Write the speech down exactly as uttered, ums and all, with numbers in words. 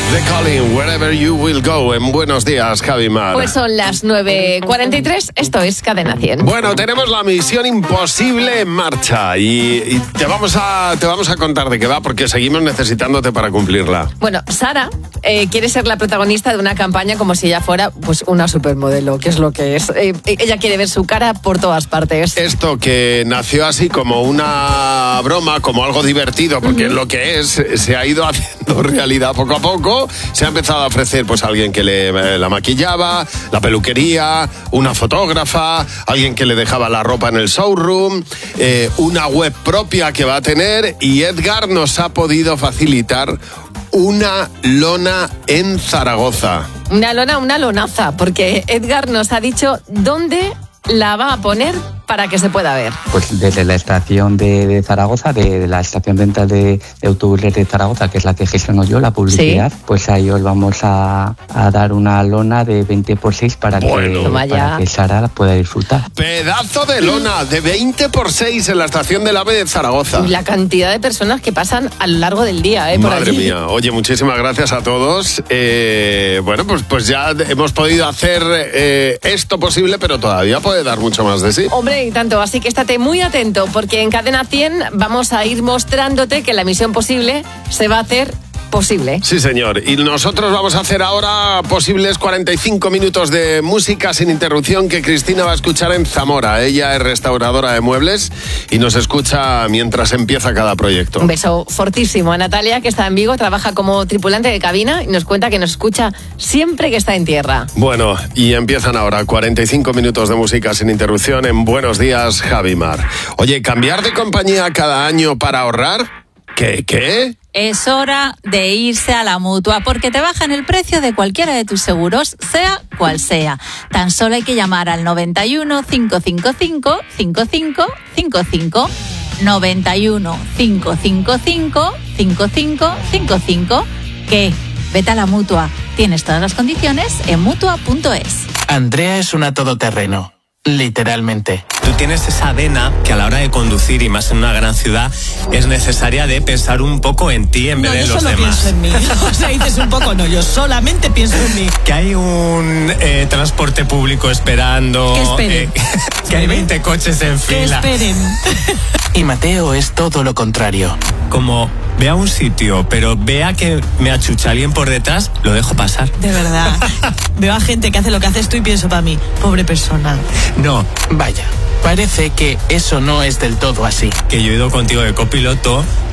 The Calling, Wherever You Will Go. En Buenos Días, Javi Mar. Pues son las nueve cuarenta y tres, esto es Cadena cien. Bueno, tenemos la misión imposible en marcha y, y te, vamos a, te vamos a contar de qué va porque seguimos necesitándote para cumplirla. Bueno, Sara eh, quiere ser la protagonista de una campaña como si ella fuera pues una supermodelo, que es lo que es. Eh, ella quiere ver su cara por todas partes. Esto que nació así como una broma, como algo divertido, porque uh-huh. lo que es, se ha ido haciendo realidad poco a poco. Se ha empezado a ofrecer pues a alguien que le la maquillaba, la peluquería, una fotógrafa, alguien que le dejaba la ropa en el showroom, eh, una web propia que va a tener, y Edgar nos ha podido facilitar una lona en Zaragoza. Una lona, una lonaza, porque Edgar nos ha dicho dónde la va a poner para que se pueda ver. Pues desde la estación de, de Zaragoza, de, de la estación central de, de autobuses de Zaragoza, que es la que gestiono yo, la publicidad, ¿sí? Pues ahí os vamos a, a dar una lona de veinte por seis para, bueno, que, para que Sara la pueda disfrutar. Pedazo de lona de veinte por seis en la estación del AVE de Zaragoza. Y la cantidad de personas que pasan a lo largo del día, ¿eh? Por Madre allí. mía. Oye, muchísimas gracias a todos. Eh, bueno, pues, pues ya hemos podido hacer eh, esto posible, pero todavía puede dar mucho más de sí. Hombre, y tanto, así que estate muy atento porque en Cadena cien vamos a ir mostrándote que la misión posible se va a hacer posible. Sí, señor. Y nosotros vamos a hacer ahora posibles cuarenta y cinco minutos de música sin interrupción que Cristina va a escuchar en Zamora. Ella es restauradora de muebles y nos escucha mientras empieza cada proyecto. Un beso fortísimo a Natalia, que está en Vigo, trabaja como tripulante de cabina y nos cuenta que nos escucha siempre que está en tierra. Bueno, y empiezan ahora cuarenta y cinco minutos de música sin interrupción en Buenos Días, Javi Mar. Oye, ¿cambiar de compañía cada año para ahorrar? ¿Qué? ¿Qué? Es hora de irse a la Mutua porque te bajan el precio de cualquiera de tus seguros, sea cual sea. Tan solo hay que llamar al noventa y uno, cinco cinco cinco, cinco cinco cinco cinco. noventa y uno, cinco cinco cinco, cinco cinco cinco cinco. ¿Qué? Vete a la Mutua. Tienes todas las condiciones en mutua punto es. Andrea es una todoterreno. Literalmente. Tú tienes esa vena que a la hora de conducir y más en una gran ciudad es necesaria de pensar un poco en ti en no, vez de yo los solo demás. Pienso en mí. O sea, dices un poco, no, yo solamente pienso en mí. Que hay un eh, transporte público esperando. Que esperen. Eh, que hay veinte coches en que fila. Que esperen. Y Mateo es todo lo contrario. Como ve a un sitio, pero vea que me achucha alguien por detrás, lo dejo pasar. De verdad. Veo a gente que hace lo que haces tú y pienso para mí, pobre persona. No, vaya. Parece que eso no es del todo así. Que yo he ido contigo de copiloto